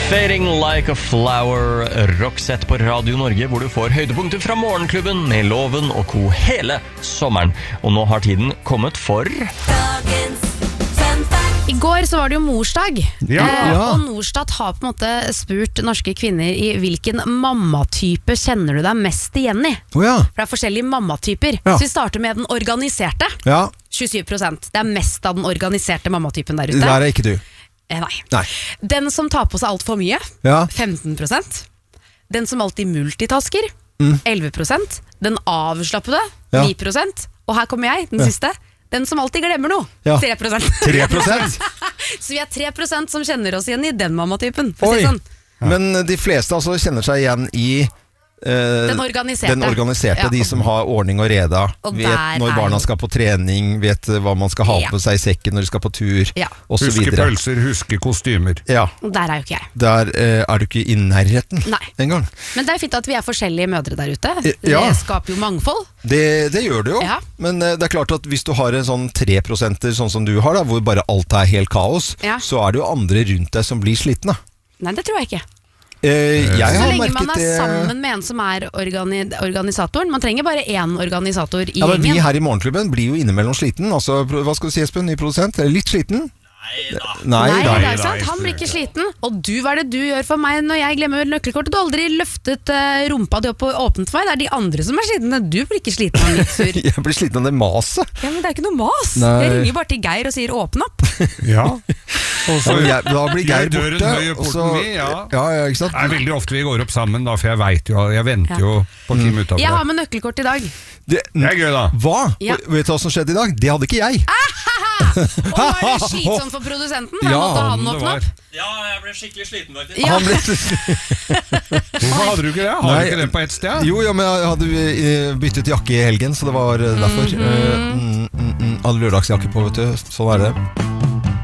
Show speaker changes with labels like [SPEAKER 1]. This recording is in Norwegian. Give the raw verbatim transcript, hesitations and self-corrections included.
[SPEAKER 1] Fading like a flower, Roxette på Radio Norge, hvor du får høydepunkter fra morgenklubben med Loven og Co hele sommeren. Og nå har tiden kommet for... Dagens fun fact.
[SPEAKER 2] I går så var det jo morsdag,
[SPEAKER 3] ja,
[SPEAKER 2] eh,
[SPEAKER 3] ja.
[SPEAKER 2] og Norstat har på en måte spurt norske kvinner i hvilken mammatype kjenner du deg mest igjen i.
[SPEAKER 3] Oh, ja.
[SPEAKER 2] For det er forskjellige mammatyper.
[SPEAKER 3] Ja.
[SPEAKER 2] Så vi starter med den organiserte.
[SPEAKER 3] Ja.
[SPEAKER 2] tjuesyv prosent. Det er mest av den organiserte mammatypen der ute.
[SPEAKER 3] Der er ikke du.
[SPEAKER 2] Eh, nei.
[SPEAKER 3] Nei.
[SPEAKER 2] Den som tar på seg alt for mye,
[SPEAKER 3] Ja.
[SPEAKER 2] femten prosent. Den som alltid multitasker,
[SPEAKER 3] Mm.
[SPEAKER 2] elleve prosent. Den avslappede,
[SPEAKER 3] Ja.
[SPEAKER 2] ni prosent. Og her kommer jeg, den
[SPEAKER 3] Ja.
[SPEAKER 2] siste. Den som alltid glemmer noe,
[SPEAKER 3] Ja.
[SPEAKER 2] tre prosent.
[SPEAKER 3] tre prosent?
[SPEAKER 2] Så vi er tre prosent som kjenner oss igjen i den mammatypen, for å
[SPEAKER 3] Oi.
[SPEAKER 2] si det sånn.
[SPEAKER 3] Men de fleste altså kjenner seg igjen i eh,
[SPEAKER 2] Den organiserte.
[SPEAKER 3] den organiserte,
[SPEAKER 2] Ja.
[SPEAKER 3] de som har ordning og reda,
[SPEAKER 2] Og
[SPEAKER 3] vet
[SPEAKER 2] der
[SPEAKER 3] når
[SPEAKER 2] er
[SPEAKER 3] barna
[SPEAKER 2] jo-
[SPEAKER 3] skal på trening, vet hva man skal ha
[SPEAKER 2] Ja.
[SPEAKER 3] på seg i sekken når de skal på tur,
[SPEAKER 2] Ja.
[SPEAKER 3] og så
[SPEAKER 4] Huske
[SPEAKER 3] videre.
[SPEAKER 4] pølser, huske kostymer.
[SPEAKER 3] Ja,
[SPEAKER 2] Og der er jo ikke jeg.
[SPEAKER 3] der eh, er du ikke i nærheten
[SPEAKER 2] Nei.
[SPEAKER 3] en gang.
[SPEAKER 2] Men det er fint at vi er forskjellige mødre der ute.
[SPEAKER 3] Ja.
[SPEAKER 2] Det skaper jo mangfold.
[SPEAKER 3] Det, det gjør det jo,
[SPEAKER 2] Ja.
[SPEAKER 3] men eh, det er klart at hvis du har en sånn tre prosenter sånn som du har da, hvor bare alt er helt kaos,
[SPEAKER 2] Ja.
[SPEAKER 3] så er det jo andre rundt deg som blir slitne.
[SPEAKER 2] Nei, det tror jeg ikke.
[SPEAKER 3] Eh, jeg
[SPEAKER 2] Så
[SPEAKER 3] har
[SPEAKER 2] lenge
[SPEAKER 3] merket
[SPEAKER 2] man er
[SPEAKER 3] det.
[SPEAKER 2] sammen med en som er organi organisatoren. Man trenger bare én organisator i
[SPEAKER 3] Ja, men vi
[SPEAKER 2] gjengen.
[SPEAKER 3] her i Morgenklubben blir jo innimellom sliten. Altså, hva skal du si, Espen, ny produsent? Er litt sliten? Nei,
[SPEAKER 2] Nei,
[SPEAKER 3] da.
[SPEAKER 2] det er sant. Han blir ikke sliten. Og du, hva er det du gjør for meg når jeg glemmer nøkkelkortet? Du har aldri løftet uh, rumpa di opp og åpnet for meg. Det er de andre som er slitne. Du blir ikke sliten av mitt sur.
[SPEAKER 3] Jeg blir sliten av det maset.
[SPEAKER 2] Ja, men det er ikke noe mas.
[SPEAKER 3] Nei.
[SPEAKER 2] Jeg ringer bare til Geir og sier åpne opp.
[SPEAKER 4] Ja. Og så
[SPEAKER 3] Ja, men jeg, da blir Geir
[SPEAKER 4] gjør døren
[SPEAKER 3] borte.
[SPEAKER 4] høy i
[SPEAKER 3] og
[SPEAKER 4] porten
[SPEAKER 3] så-
[SPEAKER 4] min, ja.
[SPEAKER 3] ja, ja, ikke sant?
[SPEAKER 4] Det er veldig ofte vi går opp sammen, da, for jeg vet jo, jeg venter
[SPEAKER 2] Ja.
[SPEAKER 4] jo på Kim
[SPEAKER 3] Mm.
[SPEAKER 4] utover
[SPEAKER 2] Jeg har
[SPEAKER 4] det.
[SPEAKER 2] med nøkkelkort i dag.
[SPEAKER 3] Det,
[SPEAKER 4] Det er gøy, da.
[SPEAKER 3] hva?
[SPEAKER 2] Ja.
[SPEAKER 3] Vet du hva som skjedde i dag? Det hadde ikke jeg.
[SPEAKER 2] Og var det slitsomt for produsenten? Han
[SPEAKER 3] Ja,
[SPEAKER 2] måtte ha
[SPEAKER 4] om
[SPEAKER 2] den
[SPEAKER 4] det
[SPEAKER 2] åpne
[SPEAKER 4] var.
[SPEAKER 2] opp.
[SPEAKER 1] Ja, jeg ble skikkelig sliten faktisk.
[SPEAKER 2] Ja.
[SPEAKER 3] Han ble...
[SPEAKER 4] Hvorfor hadde du ikke det? Har
[SPEAKER 3] Nei.
[SPEAKER 4] du ikke det på ett sted?
[SPEAKER 3] Jo, ja, men jeg hadde eh, byttet jakke i helgen, så det var eh, derfor. Eh, mm, mm, mm, hadde lørdagsjakke på, vet du. Sånn er det.